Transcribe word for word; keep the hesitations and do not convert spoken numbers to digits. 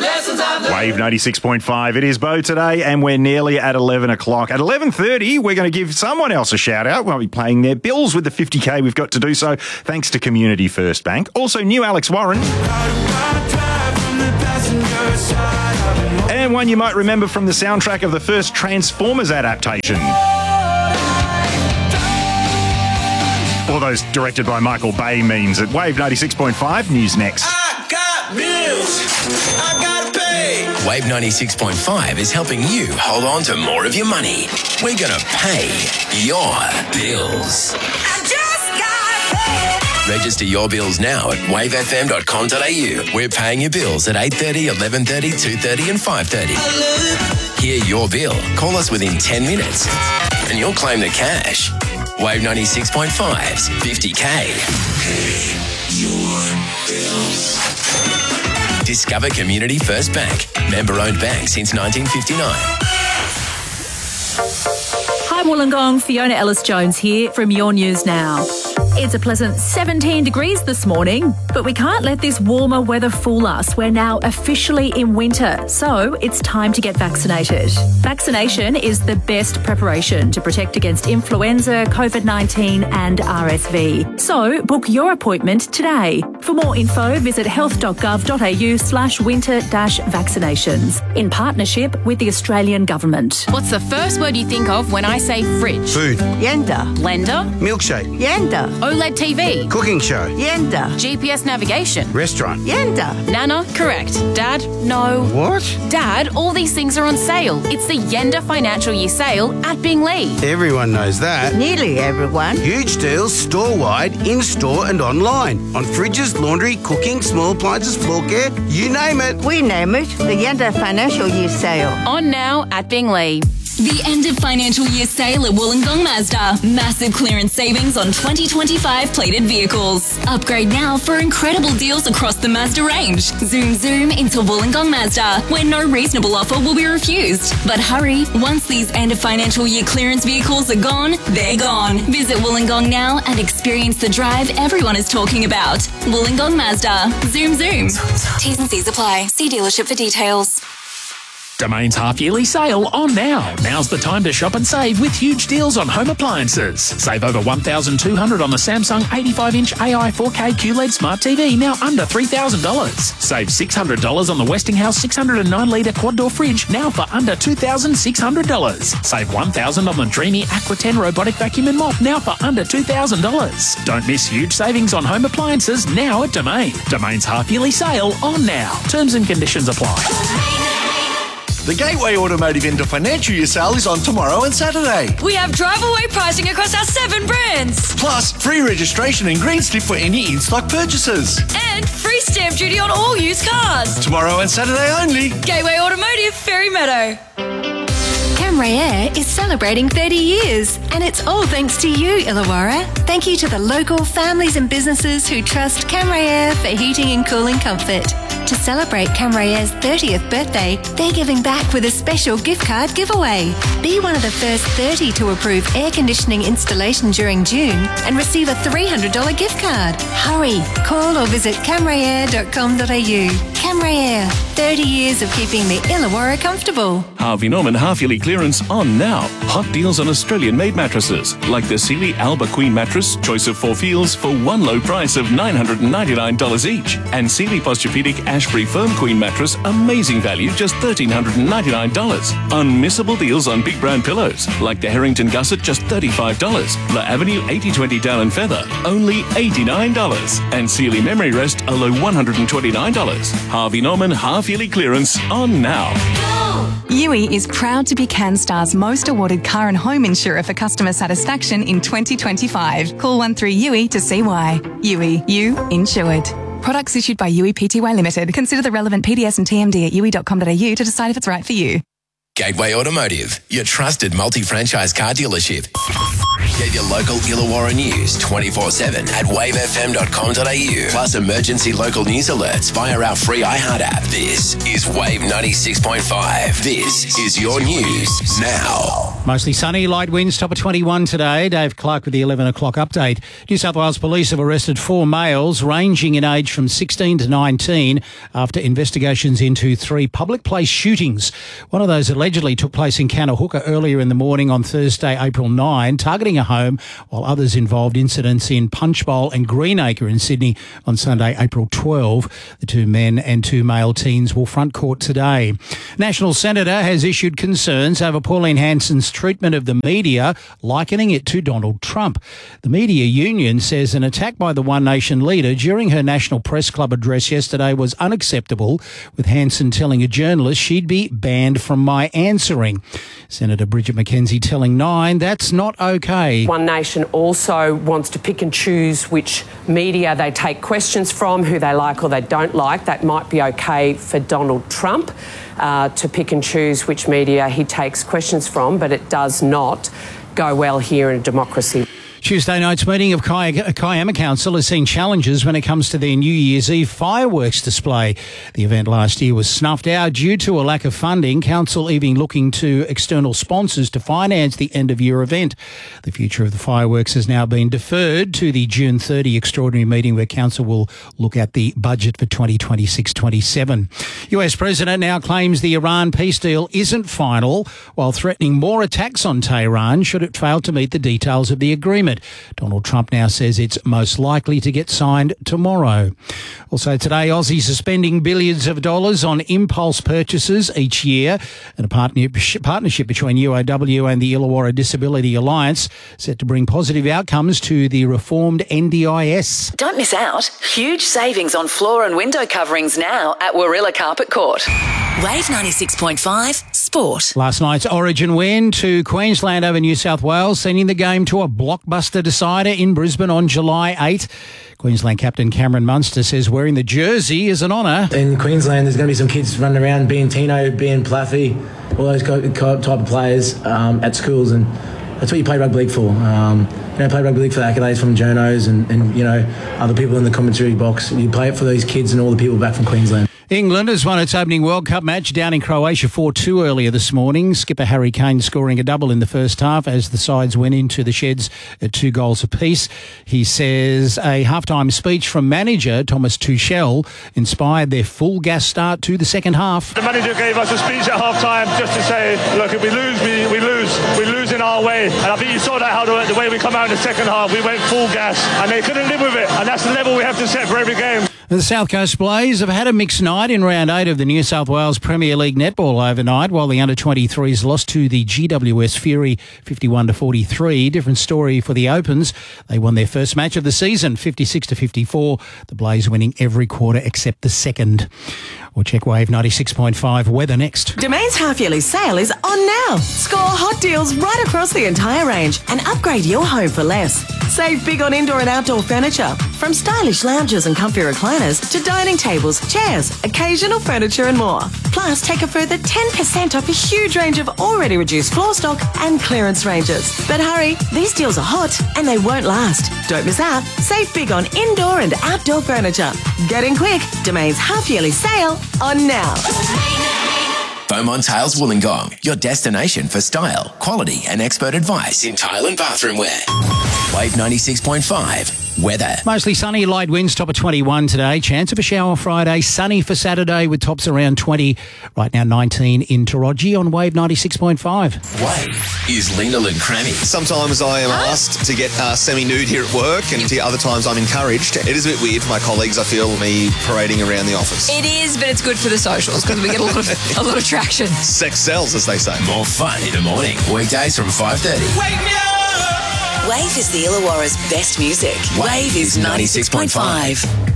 Wave ninety-six point five. It is Bo today, and we're nearly at eleven o'clock. At eleven thirty, we're going to give someone else a shout out. We'll be paying their bills with the fifty K we've got to do so, thanks to Community First Bank. Also, new Alex Warren. And one you might remember from the soundtrack of the first Transformers adaptation. All those directed by Michael Bay memes at Wave ninety-six point five. News next. I got bills. I gotta pay. Wave ninety-six point five is helping you hold on to more of your money. We're going to pay your bills. I just got paid. Register your bills now at wave f m dot com dot a u. We're paying your bills at eight thirty, eleven thirty, two thirty and five thirty. Hear your bill. Call us within ten minutes and you'll claim the cash. Wave ninety-six point five's fifty K. Pay your bills. Discover Community First Bank. Member-owned bank since nineteen fifty-nine. Hi Wollongong, Fiona Ellis-Jones here from Your News Now. It's a pleasant seventeen degrees this morning, but we can't let this warmer weather fool us. We're now officially in winter, so it's time to get vaccinated. Vaccination is the best preparation to protect against influenza, COVID nineteen and R S V. So book your appointment today. For more info, visit health dot gov dot a u slash winter dash vaccinations in partnership with the Australian Government. What's the first word you think of when I say fridge? Food. Yenda. Blender? Milkshake. Yenda. OLED T V? Cooking show. Yenda. G P S navigation? Restaurant. Yenda. Nana? Correct. Dad? No. What? Dad, all these things are on sale. It's the Yenda Financial Year Sale at Binglee. Everyone knows that. Nearly everyone. Huge deals store-wide, in-store and online. On fridges, laundry, cooking, small appliances, floor care, you name it. We name it the Yenda Financial Year Sale. On now at Binglee. The end of financial year sale at Wollongong Mazda. Massive clearance savings on twenty twenty-five plated vehicles. Upgrade now for incredible deals across the Mazda range. Zoom zoom into Wollongong Mazda, where no reasonable offer will be refused. But hurry, once these end of financial year clearance vehicles are gone, they're gone. Visit Wollongong now and experience the drive everyone is talking about. Wollongong Mazda. Zoom zoom. T's and C's apply. See dealership for details. Domain's half-yearly sale on now. Now's the time to shop and save with huge deals on home appliances. Save over one thousand two hundred dollars on the Samsung eighty-five inch A I four K Q L E D Smart T V, now under three thousand dollars. Save six hundred dollars on the Westinghouse six hundred nine litre quad door fridge, now for under two thousand six hundred dollars. Save one thousand dollars on the Dreamy Aqua ten robotic vacuum and mop, now for under two thousand dollars. Don't miss huge savings on home appliances now at Domain. Domain's half-yearly sale on now. Terms and conditions apply. The Gateway Automotive End of Financial Year Sale is on tomorrow and Saturday. We have drive-away pricing across our seven brands. Plus, free registration and green slip for any in-stock purchases. And free stamp duty on all used cars. Tomorrow and Saturday only. Gateway Automotive, Ferry Meadow. Camray Air is celebrating thirty years, and it's all thanks to you, Illawarra. Thank you to the local families and businesses who trust Camray Air for heating and cooling comfort. To celebrate Camray Air's thirtieth birthday, they're giving back with a special gift card giveaway. Be one of the first thirty to approve air conditioning installation during June and receive a three hundred dollars gift card. Hurry, call or visit camray air dot com dot a u. Camray Air, thirty years of keeping the Illawarra comfortable. Harvey Norman half-yearly clearance on now. Hot deals on Australian-made mattresses, like the Sealy Alba Queen mattress, choice of four feels for one low price of nine hundred ninety-nine dollars each. And Sealy Posturepedic Ashbury Firm Queen mattress, amazing value, just one thousand three hundred ninety-nine dollars. Unmissable deals on big brand pillows, like the Harrington Gusset, just thirty-five dollars. La Avenue eighty twenty Down and Feather, only eighty-nine dollars. And Sealy Memory Rest, a low one hundred twenty-nine dollars. Harvey Norman half-yearly clearance on now. Yui is proud to be CanStar's most awarded car and home insurer for customer satisfaction in twenty twenty-five. Call one three U I to see why. Yui, you insured. Products issued by Yui Pty Limited. Consider the relevant P D S and T M D at yui dot com dot a u to decide if it's right for you. Gateway Automotive, your trusted multi-franchise car dealership. Get your local Illawarra news twenty-four seven at wave f m dot com dot a u. Plus emergency local news alerts via our free iHeart app. This is Wave ninety-six point five. This is your news now. Mostly sunny, light winds, top of twenty-one today. Dave Clark with the eleven o'clock update. New South Wales Police have arrested four males ranging in age from sixteen to nineteen after investigations into three public place shootings. One of those allegedly took place in Kanahooka earlier in the morning on Thursday, April ninth, targeting a home, while others involved incidents in Punchbowl and Greenacre in Sydney on Sunday, April twelfth. The two men and two male teens will front court today. National Senator has issued concerns over Pauline Hanson's treatment of the media, likening it to Donald Trump. The media union says an attack by the One Nation leader during her National Press Club address yesterday was unacceptable, with Hanson telling a journalist she'd be banned from my answering. Senator Bridget McKenzie telling Nine that's not okay. One Nation also wants to pick and choose which media they take questions from, who they like or they don't like. That might be okay for Donald Trump uh, to pick and choose which media he takes questions from, but it does not go well here in a democracy. Tuesday night's meeting of Kiama Council has seen challenges when it comes to their New Year's Eve fireworks display. The event last year was snuffed out due to a lack of funding, Council even looking to external sponsors to finance the end-of-year event. The future of the fireworks has now been deferred to the June thirtieth extraordinary meeting where Council will look at the budget for twenty twenty-six twenty-seven. U S President now claims the Iran peace deal isn't final, while threatening more attacks on Tehran should it fail to meet the details of the agreement. Donald Trump now says it's most likely to get signed tomorrow. Also today, Aussies are spending billions of dollars on impulse purchases each year, and a partnership between U A W and the Illawarra Disability Alliance set to bring positive outcomes to the reformed N D I S. Don't miss out. Huge savings on floor and window coverings now at Warilla Carpet Court. Wave ninety-six point five Sport. Last night's Origin win to Queensland over New South Wales, sending the game to a blockbuster decider in Brisbane on July eighth. Queensland captain Cameron Munster says wearing the jersey is an honour. In Queensland, there's going to be some kids running around, being Tino, being Plaffy, all those type of players um, at schools, and that's what you play rugby league for. Um, you don't play rugby league for the accolades from journos and, and you know other people in the commentary box. You play it for these kids and all the people back from Queensland. England has won its opening World Cup match down in Croatia four two earlier this morning. Skipper Harry Kane scoring a double in the first half as the sides went into the sheds at two goals apiece. He says a halftime speech from manager Thomas Tuchel inspired their full gas start to the second half. The manager gave us a speech at halftime just to say, look, if we lose, we, we lose. We lose in our way. And I think you saw that how the, the way we come out in the second half, we went full gas and they couldn't live with it. And that's the level we have to set for every game. The South Coast Blaze have had a mixed night in round eight of the New South Wales Premier League netball overnight, while the under twenty-threes lost to the G W S Fury fifty-one to forty-three. Different story for the Opens. They won their first match of the season, fifty-six to fifty-four. The Blaze winning every quarter except the second. We'll check Wave ninety-six point five weather next. Domain's half-yearly sale is on now. Score hot deals right across the entire range and upgrade your home for less. Save big on indoor and outdoor furniture, from stylish lounges and comfy recliners to dining tables, chairs, occasional furniture and more. Plus, take a further ten percent off a huge range of already reduced floor stock and clearance ranges. But hurry, these deals are hot and they won't last. Don't miss out. Save big on indoor and outdoor furniture. Get in quick. Domain's half-yearly sale on now. Beaumont Tiles Wollongong, your destination for style, quality and expert advice in tile and bathroom wear. Wave ninety-six point five weather. Mostly sunny, light winds, top of twenty-one today. Chance of a shower Friday, sunny for Saturday with tops around twenty. Right now nineteen in Taraji on Wave ninety-six point five. Wave is Lena and Crammy. Sometimes I am asked to get uh, semi-nude here at work, and the other times I'm encouraged. It is a bit weird for my colleagues, I feel, me parading around the office. It is, but it's good for the socials because we get a lot of a lot of traction. Sex sells, as they say. More fun in the morning. Weekdays from five thirty. Wake me up! Wave is the Illawarra's best music. Wave is ninety-six point five.